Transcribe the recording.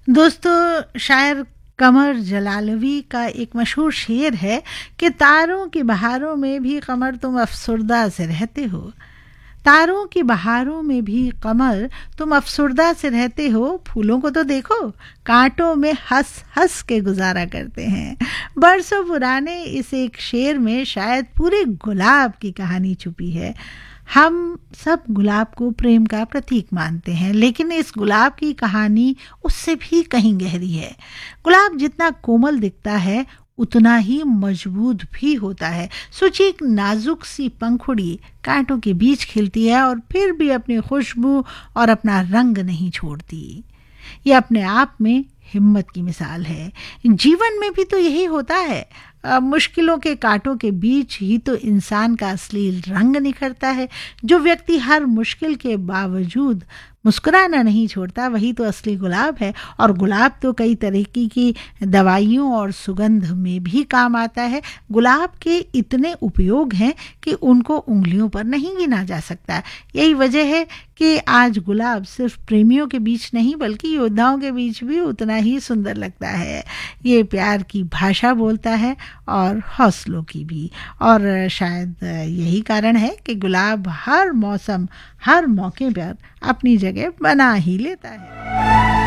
दोस्तों, शायर कमर जलालवी का एक मशहूर शेर है कि तारों की बहारों में भी कमर तुम अफसुर्दा से रहते हो। तारों की बहारों में भी कमर तुम अफसुर्दा से रहते हो। फूलों को तो देखो, कांटों में हंस हंस के गुजारा करते हैं। बरसों पुराने इस एक शेर में शायद पूरे गुलाब की कहानी छुपी है। हम सब गुलाब को प्रेम का प्रतीक मानते हैं, लेकिन इस गुलाब की कहानी उससे भी कहीं गहरी है। गुलाब जितना कोमल दिखता है उतना ही मजबूत भी होता है। सोचिए, एक नाजुक सी पंखुड़ी कांटों के बीच खिलती है और फिर भी अपनी खुशबू और अपना रंग नहीं छोड़ती। ये अपने आप में हिम्मत की मिसाल है। जीवन में भी तो यही होता है। मुश्किलों के कांटों के बीच ही तो इंसान का असली रंग निखरता है। जो व्यक्ति हर मुश्किल के बावजूद मुस्कुराना नहीं छोड़ता, वही तो असली गुलाब है। और गुलाब तो कई तरीके की दवाइयों और सुगंध में भी काम आता है। गुलाब के इतने उपयोग हैं कि उनको उंगलियों पर नहीं गिना जा सकता। यही वजह है कि आज गुलाब सिर्फ प्रेमियों के बीच नहीं बल्कि योद्धाओं के बीच भी उतना ही सुंदर लगता है। ये प्यार की भाषा बोलता है और हौसलों की भी। और शायद यही कारण है कि गुलाब हर मौसम, हर मौके पर अपनी जगह बना ही लेता है।